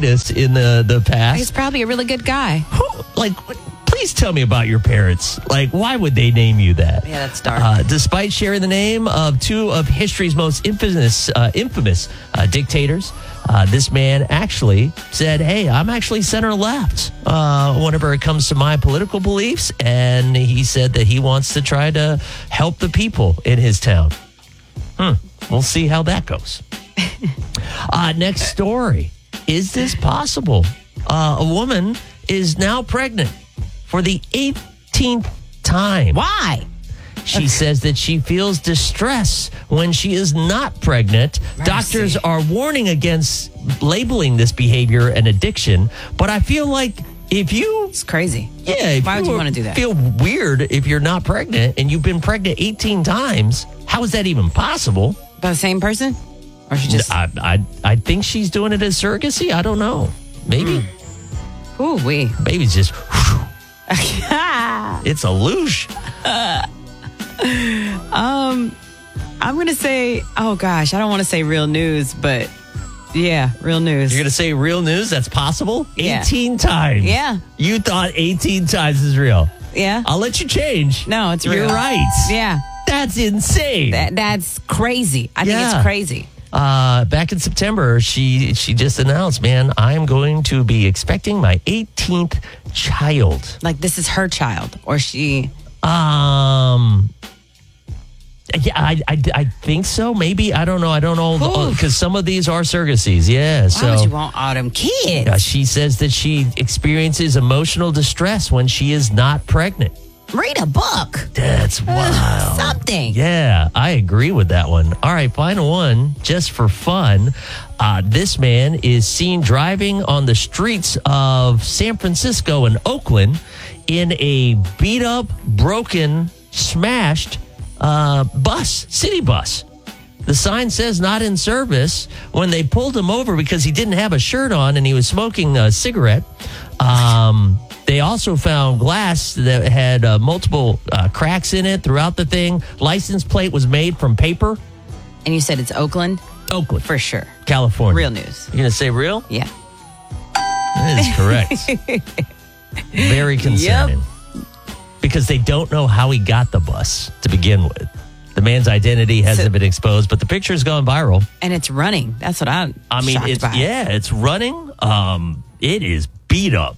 heinous in the past. He's probably a really good guy. Please tell me about your parents. Why would they name you that? Yeah, that's dark. Despite sharing the name of two of history's most infamous dictators, this man actually said, hey, I'm actually center-left whenever it comes to my political beliefs. And he said that he wants to try to help the people in his town. We'll see how that goes. Next story. Is this possible? A woman is now pregnant for the 18th time. Why? She says that she feels distress when she is not pregnant. Mercy. Doctors are warning against labeling this behavior an addiction, but I feel like It's crazy. Yeah. Why would you want to do that? Feel weird if you're not pregnant and you've been pregnant 18 times. How is that even possible? By the same person? Or she just... I think she's doing it as surrogacy. I don't know. Maybe. Ooh, wee. Baby's just... It's a loosh. I'm going to say, oh gosh, I don't want to say real news, but yeah, real news. You're going to say real news? That's possible? Yeah. 18 times. Yeah. You thought 18 times is real. Yeah. I'll let you change. No, it's real. You're right. Yeah. That's insane. That's crazy. I think it's crazy. Back in September, she just announced, man, I'm going to be expecting my 18th child. Like this is her child, or she... Yeah, I think so. Maybe. I don't know. Because some of these are surrogacies. Yeah. Why would you want all them kids? She says that she experiences emotional distress when she is not pregnant. Read a book. That's wild. Something. Yeah, I agree with that one. All right, final one, just for fun. This man is seen driving on the streets of San Francisco and Oakland in a beat up, broken, smashed city bus. The sign says not in service. When they pulled him over because he didn't have a shirt on and he was smoking a cigarette, they also found glass that had multiple cracks in it throughout the thing. License plate was made from paper. And you said it's Oakland? Oakland. For sure. California. Real news. You're going to say real? Yeah. That is correct. Very concerning. Yep. Because they don't know how he got the bus to begin with. The man's identity hasn't been exposed, but the picture's gone viral. And it's running. That's what I mean, it's running. It is beat up.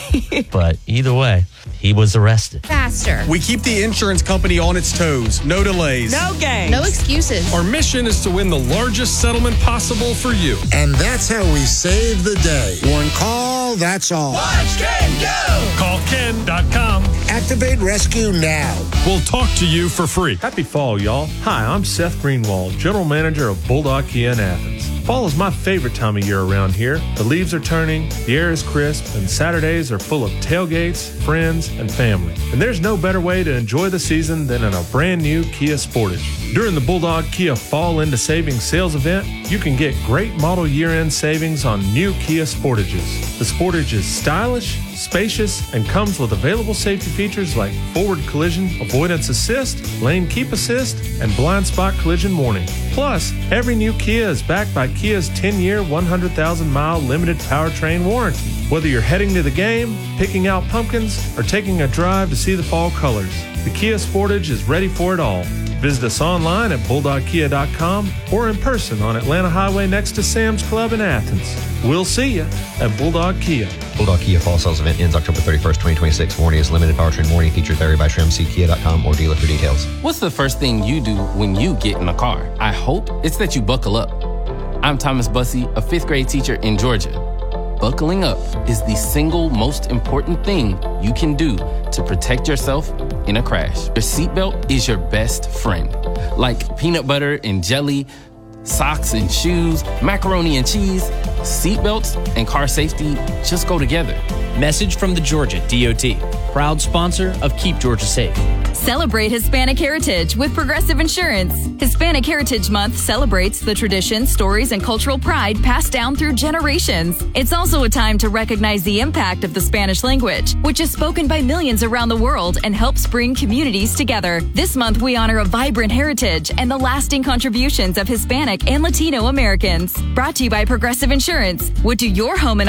But either way, he was arrested. Faster. We keep the insurance company on its toes. No delays. No games. No excuses. Our mission is to win the largest settlement possible for you. And that's how we save the day. One call, that's all. Watch Ken go! Call Ken.com. Activate Rescue now. We'll talk to you for free. Happy fall, y'all. Hi, I'm Seth Greenwald, General Manager of Bulldog Kia in Athens. Fall is my favorite time of year around here. The leaves are turning, the air is crisp, and Saturdays are full of tailgates, friends, and family. And there's no better way to enjoy the season than in a brand new Kia Sportage. During the Bulldog Kia Fall Into Savings sales event, you can get great model year-end savings on new Kia Sportages. The Sportage is stylish, spacious, and comes with available safety features like forward collision avoidance assist, lane keep assist, and blind spot collision warning. Plus, every new Kia is backed by Kia's 10-year, 100,000-mile limited powertrain warranty. Whether you're heading to the game, picking out pumpkins, or taking a drive to see the fall colors, the Kia Sportage is ready for it all. Visit us online at bulldogkia.com or in person on Atlanta Highway next to Sam's Club in Athens. We'll see you at Bulldog Kia. Bulldog Kia Fall Sales Event ends October 31st, 2026. Warranty is limited powertrain warranty. Features vary by trim. See kia.com or dealer for details. What's the first thing you do when you get in a car? I hope it's that you buckle up. I'm Thomas Bussey, a 5th grade teacher in Georgia. Buckling up is the single most important thing you can do to protect yourself in a crash. Your seatbelt is your best friend. Like peanut butter and jelly, socks and shoes, macaroni and cheese, seatbelts and car safety just go together. Message from the Georgia DOT, proud sponsor of Keep Georgia Safe. Celebrate Hispanic Heritage with Progressive Insurance. Hispanic Heritage Month celebrates the traditions, stories, and cultural pride passed down through generations. It's also a time to recognize the impact of the Spanish language, which is spoken by millions around the world and helps bring communities together. This month, we honor a vibrant heritage and the lasting contributions of Hispanic and Latino Americans. Brought to you by Progressive Insurance. What do your home and